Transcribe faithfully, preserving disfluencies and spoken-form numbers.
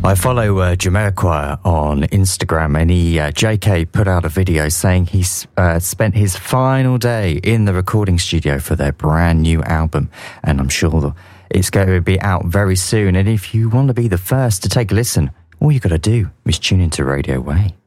I follow uh, Jamiroquai on Instagram, and he uh, J K put out a video saying he's uh, spent his final day in the recording studio for their brand new album, and I'm sure it's going to be out very soon. And if you want to be the first to take a listen, all you got to do is tune into Radio Way.